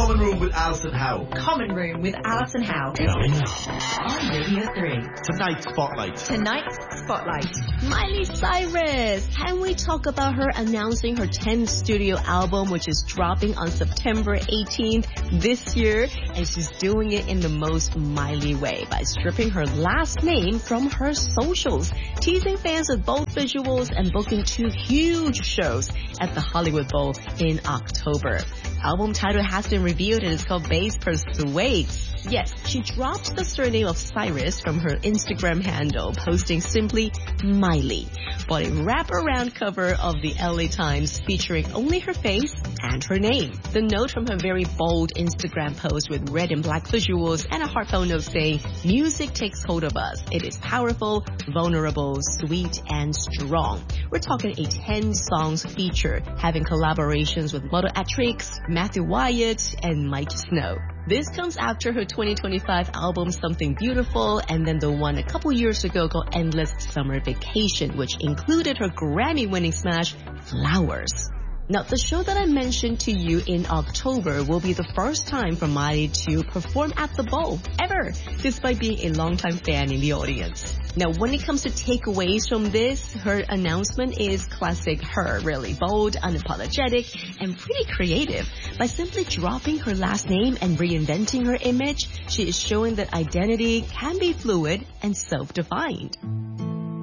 Common Room with Alison Howe. Common Room with Alison Howe. On Radio 3. Tonight's Spotlight. Tonight's Spotlight. Miley Cyrus. Can we talk about her announcing her 10th studio album, which is dropping on September 18th this year? And she's doing it in the most Miley way by stripping her last name from her socials, teasing fans with both visuals and booking 2 huge shows at the Hollywood Bowl in October. Album title has been revealed and it's called Bass Persuades. Yes, she dropped the surname of Cyrus from her Instagram handle, posting simply Miley, but a wraparound cover of the LA Times featuring only her face and her name. The note from her very bold Instagram post with red and black visuals and a heartfelt note saying, "Music takes hold of us. It is powerful, vulnerable, sweet, and strong." We're talking a 10 songs feature, having collaborations with Moto Atrix, Matthew Wyatt, and Mike Snow. This comes after her 2025 album Something Beautiful and then the one a couple years ago called Endless Summer Vacation, which included her Grammy-winning smash Flowers. Now, the show that I mentioned to you in October will be the first time for Miley to perform at the Bowl ever, despite being a longtime fan in the audience. Now, when it comes to takeaways from this, her announcement is classic her, really bold, unapologetic, and pretty creative. By simply dropping her last name and reinventing her image, she is showing that identity can be fluid and self-defined.